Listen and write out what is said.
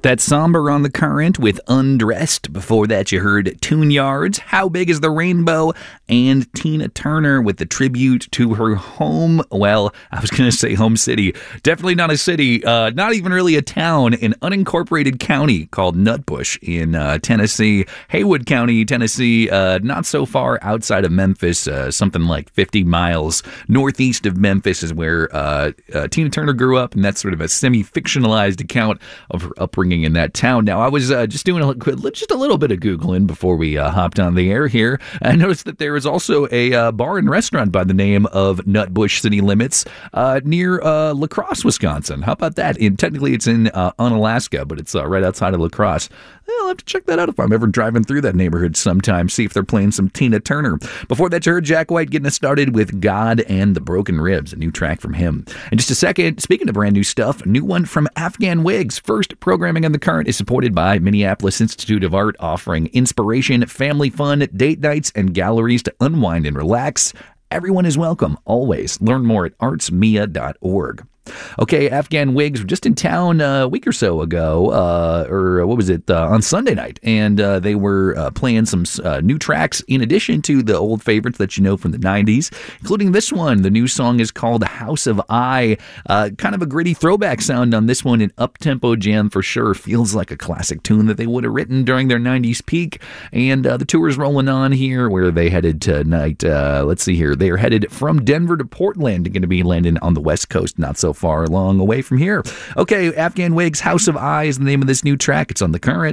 That's Somber on the Current with Undressed. Before that, you heard Tune Yards, How Big is the Rainbow, and Tina Turner with the tribute to her home. Well, I was going to say home city. Definitely not a city, not even really a town, an unincorporated county called Nutbush in Tennessee. Haywood County, Tennessee, not so far outside of Memphis, something like 50 miles northeast of Memphis is where Tina Turner grew up, and that's sort of a semi-fictionalized account of her upbringing in that town. Now, I was just doing just a little bit of Googling before we hopped on the air here. I noticed that there is also a bar and restaurant by the name of Nutbush City Limits near La Crosse, Wisconsin. How about that? Technically, it's in Unalaska, but it's right outside of La Crosse. I'll have to check that out if I'm ever driving through that neighborhood sometime, see if they're playing some Tina Turner. Before that, you heard Jack White getting us started with God and the Broken Ribs, a new track from him. In just a second, speaking of brand new stuff, a new one from Afghan Wigs. First, Programming on the Current is supported by Minneapolis Institute of Art, offering inspiration, family fun, date nights, and galleries to unwind and relax. Everyone is welcome, always. Learn more at artsmia.org. Okay, Afghan Wigs were just in town a week or so ago, or what was it, on Sunday night, and they were playing some new tracks in addition to the old favorites that you know from the 90s, including this one. The new song is called House of I, kind of a gritty throwback sound on this one, an up-tempo jam for sure. Feels like a classic tune that they would have written during their 90s peak, and the tour is rolling on here. Where are they headed tonight? Let's see here. They are headed from Denver to Portland, going to be landing on the West Coast, not so far along away from here. Okay, Afghan Wigs, House of I is the name of this new track. It's on The Current.